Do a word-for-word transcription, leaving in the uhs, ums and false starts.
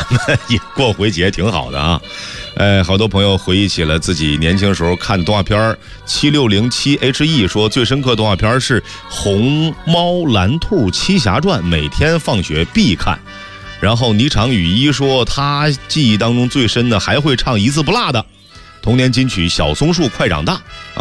也过回节挺好的啊。呃，好多朋友回忆起了自己年轻时候看动画片七六零七 H E 说最深刻动画片是《红猫蓝兔七侠传》，每天放学必看。然后霓裳羽衣说他记忆当中最深的还会唱一字不落的童年金曲《小松树快长大》